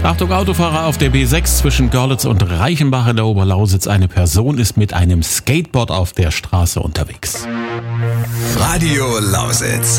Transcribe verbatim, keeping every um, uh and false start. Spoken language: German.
Achtung, Autofahrer auf der B sechs zwischen Görlitz und Reichenbach in der Oberlausitz. Eine Person ist mit einem Skateboard auf der Straße unterwegs. Radio Lausitz.